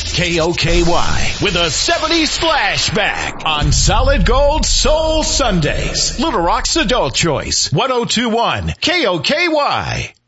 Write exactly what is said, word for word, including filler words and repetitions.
K O K Y with a seventies flashback on Solid Gold Soul Sundays. Little Rock's Adult Choice, one oh two one K O K Y.